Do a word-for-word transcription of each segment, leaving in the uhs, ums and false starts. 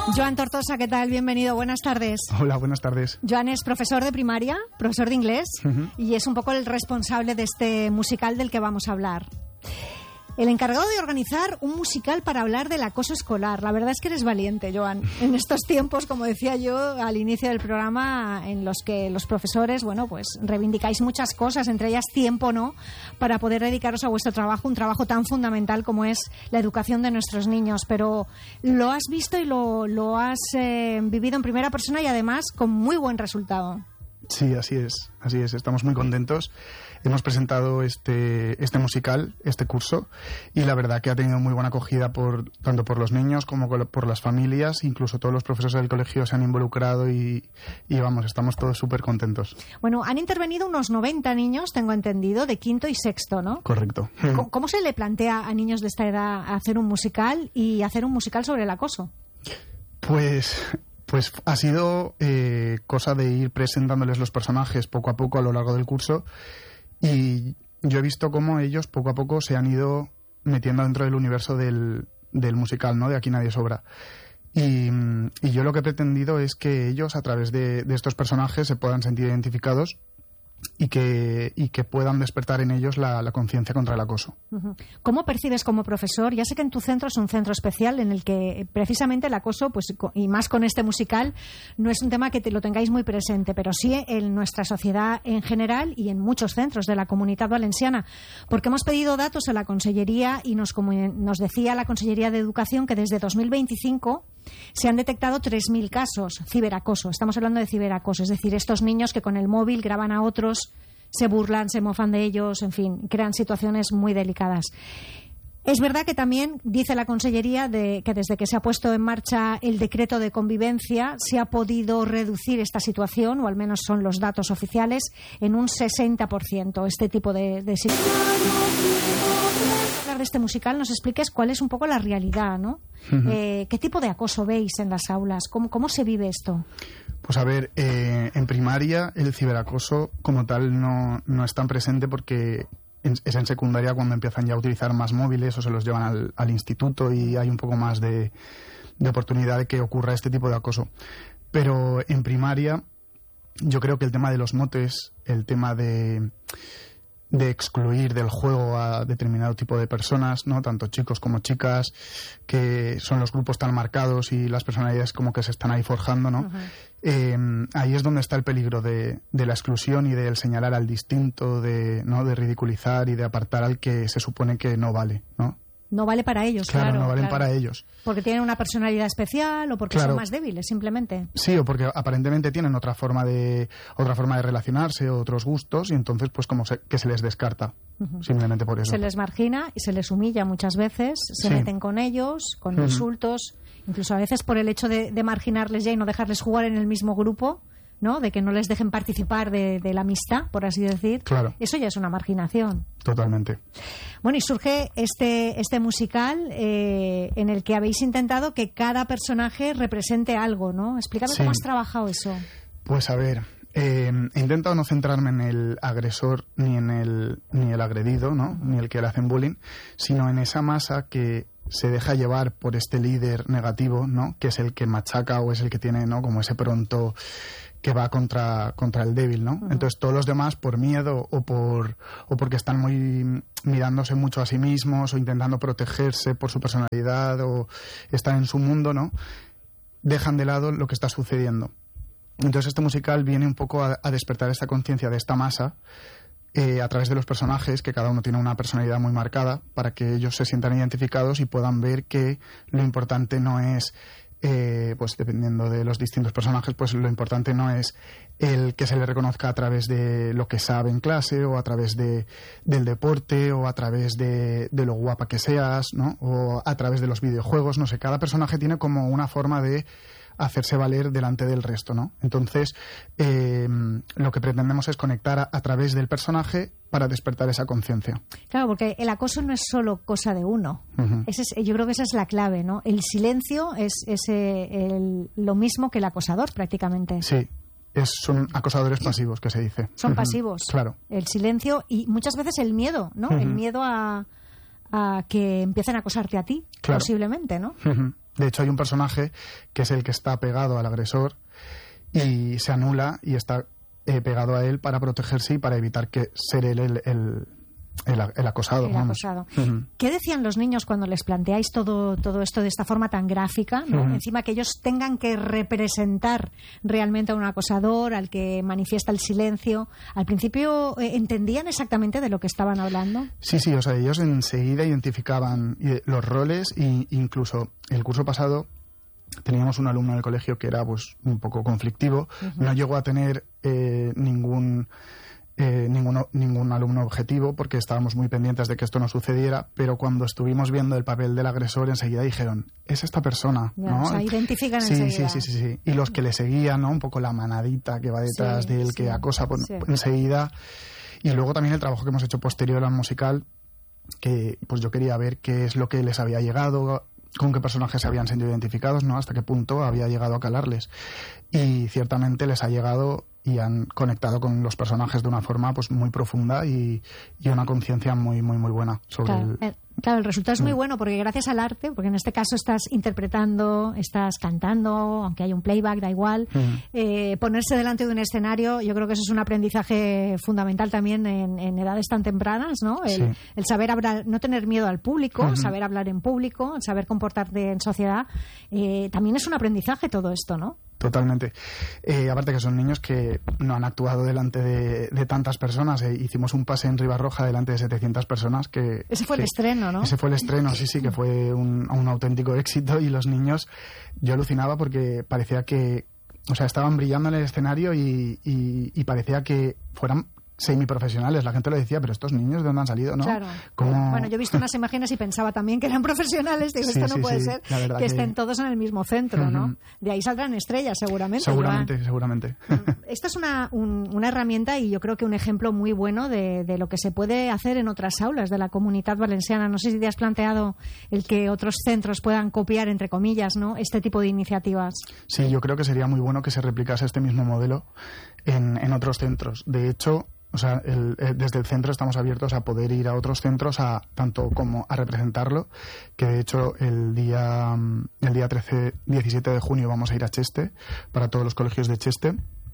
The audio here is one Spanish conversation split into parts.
Joan Tortosa, ¿qué tal? Bienvenido, buenas tardes. Hola, buenas tardes. Joan es profesor de primaria, profesor de inglés, uh-huh. y es un poco el responsable de este musical del que vamos a hablar. El encargado de organizar un musical para hablar del acoso escolar. La verdad es que eres valiente, Joan. En estos tiempos, como decía yo al inicio del programa, en los que los profesores, bueno, pues reivindicáis muchas cosas, entre ellas tiempo, ¿no?, para poder dedicaros a vuestro trabajo, un trabajo tan fundamental como es la educación de nuestros niños. Pero lo has visto y lo, lo has eh, vivido en primera persona y además con muy buen resultado. Sí, así es, así es. Estamos muy contentos. Hemos presentado este este musical, este curso, y la verdad que ha tenido muy buena acogida por tanto por los niños como por las familias. Incluso todos los profesores del colegio se han involucrado y, y vamos, estamos todos súper contentos. Bueno, han intervenido unos noventa niños, tengo entendido, de quinto y sexto, ¿no? Correcto. ¿Cómo, cómo se le plantea a niños de esta edad hacer un musical y hacer un musical sobre el acoso? Pues... Pues ha sido eh, cosa de ir presentándoles los personajes poco a poco a lo largo del curso, y yo he visto cómo ellos poco a poco se han ido metiendo dentro del universo del, del musical, ¿no? De Aquí nadie sobra. Y, y yo lo que he pretendido es que ellos, a través de, de estos personajes, se puedan sentir identificados y que, y que puedan despertar en ellos la, la conciencia contra el acoso. ¿Cómo percibes como profesor? Ya sé que en tu centro es un centro especial en el que precisamente el acoso, pues, y más con este musical, no es un tema que te lo tengáis muy presente, pero sí en nuestra sociedad en general y en muchos centros de la Comunitat Valenciana, porque hemos pedido datos a la Consellería y nos, nos decía la Consellería de Educación que desde dos mil veinticinco se han detectado tres mil casos ciberacoso. Estamos hablando de ciberacoso, es decir, estos niños que con el móvil graban a otros, se burlan, se mofan de ellos, en fin, crean situaciones muy delicadas. Es verdad que también dice la Consellería de que desde que se ha puesto en marcha el decreto de convivencia se ha podido reducir esta situación, o al menos son los datos oficiales, en un sesenta por ciento, este tipo de, de situaciones. Hablar de este musical, nos expliques cuál es un poco la realidad, ¿no? Uh-huh. Eh, ¿Qué tipo de acoso veis en las aulas? ¿Cómo, cómo se vive esto? Pues a ver, eh, en primaria el ciberacoso como tal no, no es tan presente porque en, es en secundaria cuando empiezan ya a utilizar más móviles o se los llevan al, al instituto y hay un poco más de, de oportunidad de que ocurra este tipo de acoso. Pero en primaria yo creo que el tema de los motes, el tema de... de excluir del juego a determinado tipo de personas, ¿no? Tanto chicos como chicas, que son los grupos tan marcados y las personalidades como que se están ahí forjando, ¿no? Uh-huh. Eh, ahí es donde está el peligro de, de la exclusión y del señalar al distinto, de, ¿no?, de ridiculizar y de apartar al que se supone que no vale, ¿no? No vale para ellos, claro. Claro, no valen claro. para ellos. Porque tienen una personalidad especial o porque claro. son más débiles, simplemente. Sí, o porque aparentemente tienen otra forma de otra forma de relacionarse, otros gustos, y entonces pues como se, que se les descarta, uh-huh. simplemente por eso. Se les margina y se les humilla muchas veces, se sí. meten con ellos, con uh-huh. insultos, incluso a veces por el hecho de, de marginarles ya y no dejarles jugar en el mismo grupo, ¿no?, de que no les dejen participar de, de la amistad, por así decir. Claro. Eso ya es una marginación. Totalmente. Bueno, y surge este este musical eh, en el que habéis intentado que cada personaje represente algo, ¿no? Explícame sí. cómo has trabajado eso. Pues a ver, eh, he intentado no centrarme en el agresor ni en el ni el agredido, ¿no?, ni el que le hacen bullying, sino en esa masa que se deja llevar por este líder negativo, ¿no?, que es el que machaca o es el que tiene, ¿no?, como ese pronto que va contra contra el débil, ¿no? Uh-huh. Entonces todos los demás, por miedo o por o porque están muy mirándose mucho a sí mismos o intentando protegerse por su personalidad o están en su mundo, ¿no?, dejan de lado lo que está sucediendo. Entonces este musical viene un poco a, a despertar esta conciencia de esta masa eh, a través de los personajes, que cada uno tiene una personalidad muy marcada, para que ellos se sientan identificados y puedan ver que lo importante no es Eh, pues dependiendo de los distintos personajes, pues lo importante no es el que se le reconozca a través de lo que sabe en clase o a través de del deporte o a través de, de lo guapa que seas, ¿no?, o a través de los videojuegos, no sé, cada personaje tiene como una forma de hacerse valer delante del resto, ¿no? Entonces, eh, lo que pretendemos es conectar a, a través del personaje para despertar esa conciencia. Claro, porque el acoso no es solo cosa de uno. Uh-huh. Ese es, yo creo que esa es la clave, ¿no? El silencio es, es eh, el, lo mismo que el acosador, prácticamente. Sí. Es, son acosadores pasivos, que se dice. Son uh-huh. pasivos. Claro. El silencio y muchas veces el miedo, ¿no? Uh-huh. El miedo a, a que empiecen a acosarte a ti, claro. posiblemente, ¿no? Uh-huh. De hecho, hay un personaje que es el que está pegado al agresor y se anula y está eh, pegado a él para protegerse y para evitar que ser él el, el, el, el acosado. El vamos. acosado. Uh-huh. ¿Qué decían los niños cuando les planteáis todo, todo esto de esta forma tan gráfica, ¿no? Uh-huh. Encima que ellos tengan que representar realmente a un acosador, al que manifiesta el silencio. ¿Al principio eh, entendían exactamente de lo que estaban hablando? Sí, sí, o sea, ellos enseguida identificaban los roles e incluso el curso pasado teníamos un alumno del colegio que era pues un poco conflictivo. Uh-huh. No llegó a tener eh, ningún... Eh, ningún, ningún alumno objetivo porque estábamos muy pendientes de que esto no sucediera, pero cuando estuvimos viendo el papel del agresor enseguida dijeron, es esta persona, ya, ¿no? O sea, identifican sí, enseguida. Sí, sí, sí, sí. Y los que le seguían, ¿no? Un poco la manadita que va detrás sí, de él, sí, que acosa, pues, sí. enseguida. Y luego también el trabajo que hemos hecho posterior al musical, que pues yo quería ver qué es lo que les había llegado, con qué personajes se habían sido identificados, ¿no? Hasta qué punto había llegado a calarles. Y ciertamente les ha llegado y han conectado con los personajes de una forma pues muy profunda y, y una conciencia muy muy muy buena sobre claro, el... el, claro, el resultado es muy bueno porque gracias al arte, porque en este caso estás interpretando, estás cantando, aunque hay un playback, da igual, uh-huh. eh, ponerse delante de un escenario, yo creo que eso es un aprendizaje fundamental también en, en edades tan tempranas, ¿no? El, sí. el saber hablar, no tener miedo al público, uh-huh. saber hablar en público, saber comportarte en sociedad, eh, también es un aprendizaje todo esto, ¿no? Totalmente. Eh, aparte que son niños que no han actuado delante de, de tantas personas. Eh, hicimos un pase en Ribarroja delante de setecientas personas. que Ese fue que, el estreno, ¿no? Ese fue el estreno, sí, sí, que fue un, un auténtico éxito. Y los niños, yo alucinaba porque parecía que, o sea, estaban brillando en el escenario y, y, y parecía que fueran semiprofesionales. La gente lo decía, pero estos niños, ¿de dónde han salido, no? Claro. ¿Cómo? Bueno, yo he visto unas imágenes y pensaba también que eran profesionales. Digo, sí, esto no sí, puede sí, ser que, que estén todos en el mismo centro, uh-huh. ¿no? De ahí saldrán estrellas, seguramente. Seguramente, Joan. seguramente. Esta es una, un, una herramienta y yo creo que un ejemplo muy bueno de, de lo que se puede hacer en otras aulas de la Comunitat Valenciana. No sé si te has planteado el que otros centros puedan copiar, entre comillas, ¿no? Este tipo de iniciativas. Sí, yo creo que sería muy bueno que se replicase este mismo modelo en, en otros centros. De hecho, o sea, el, el, desde el centro estamos abiertos a poder ir a otros centros a tanto como a representarlo, que de hecho el día el día trece, diecisiete de junio vamos a ir a Cheste para todos los colegios de Cheste.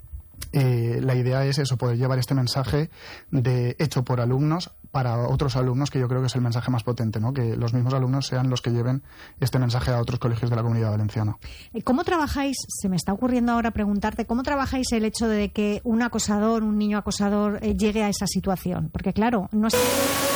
Eh, la idea es eso, poder llevar este mensaje de hecho por alumnos para otros alumnos, que yo creo que es el mensaje más potente, ¿no? Que los mismos alumnos sean los que lleven este mensaje a otros colegios de la Comunidad Valenciana. ¿Cómo trabajáis? Se me está ocurriendo ahora preguntarte, ¿cómo trabajáis el hecho de que un acosador, un niño acosador, eh, llegue a esa situación? Porque claro, no es...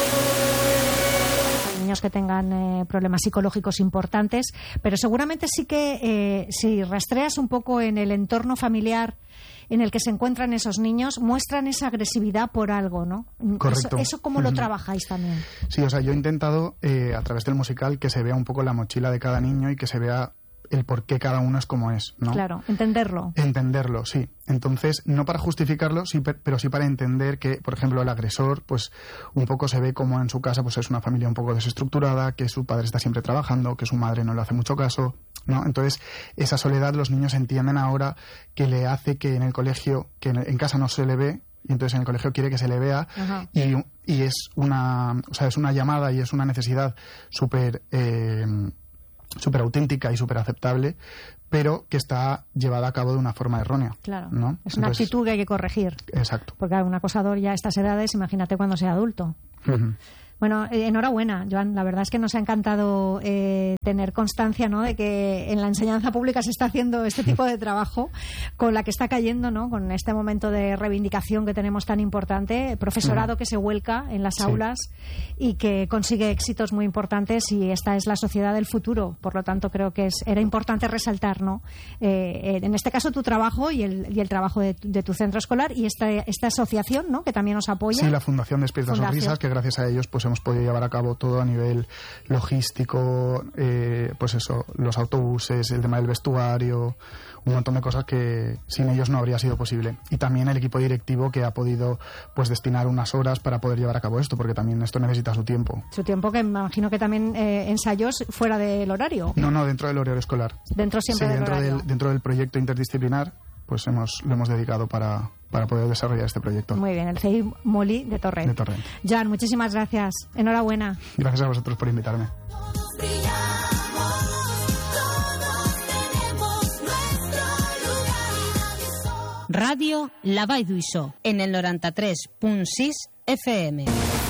niños que tengan eh, problemas psicológicos importantes, pero seguramente sí que eh, si rastreas un poco en el entorno familiar en el que se encuentran esos niños, muestran esa agresividad por algo, ¿no? Correcto. ¿Eso, eso cómo lo trabajáis también? Sí, o sea, yo he intentado, eh, a través del musical, que se vea un poco la mochila de cada niño y que se vea el por qué cada uno es como es, ¿no? Claro, entenderlo. Entenderlo, sí. Entonces, no para justificarlo, sí, pero sí para entender que, por ejemplo, el agresor, pues, un poco se ve como en su casa, pues, es una familia un poco desestructurada, que su padre está siempre trabajando, que su madre no le hace mucho caso, ¿no? Entonces, esa soledad los niños entienden ahora que le hace que en el colegio, que en casa no se le ve, y entonces en el colegio quiere que se le vea, y, y es una, o sea, es una llamada y es una necesidad súper... Eh, súper auténtica y súper aceptable, pero que está llevada a cabo de una forma errónea. Claro, ¿no? Es una Entonces, actitud que hay que corregir. Exacto. Porque un acosador ya a estas edades, imagínate cuando sea adulto. Uh-huh. Bueno, eh, enhorabuena, Joan. La verdad es que nos ha encantado eh, tener constancia, ¿no?, de que en la enseñanza pública se está haciendo este tipo de trabajo con la que está cayendo, ¿no?, con este momento de reivindicación que tenemos tan importante, profesorado uh-huh. que se vuelca en las sí. aulas y que consigue éxitos muy importantes, y esta es la sociedad del futuro. Por lo tanto, creo que es, era importante resaltar, ¿no?, eh, en este caso tu trabajo y el, y el trabajo de, de tu centro escolar y esta, esta asociación, ¿no?, que también nos apoya. Sí, la Fundación Despierta Sonrisas, que gracias a ellos pues hemos podido llevar a cabo todo a nivel logístico, eh, pues eso, los autobuses, el tema del vestuario, un montón de cosas que sin ellos no habría sido posible. Y también el equipo directivo, que ha podido pues destinar unas horas para poder llevar a cabo esto, porque también esto necesita su tiempo. Su tiempo, que me imagino que también eh, ensayos fuera del horario. No, no, dentro del horario escolar. Dentro siempre sí, del dentro horario. Del, dentro del proyecto interdisciplinar, pues hemos, lo hemos dedicado para, para poder desarrollar este proyecto. Muy bien, el C I Molí de Torrent. De Torrent. Joan, muchísimas gracias. Enhorabuena. Gracias a vosotros por invitarme. Ràdio La Vall d'Uixó, en el noranta-tres punt sis F M.